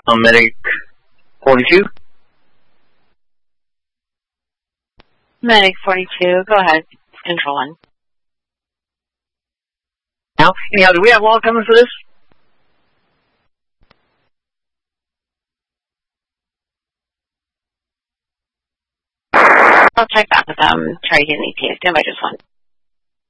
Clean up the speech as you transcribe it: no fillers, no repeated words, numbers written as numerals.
Medic 42. Medic 42, go ahead. Control 1. Anyhow, do we have law coming for this? I'll check back with them. Try to get an ETA. Stand by just one.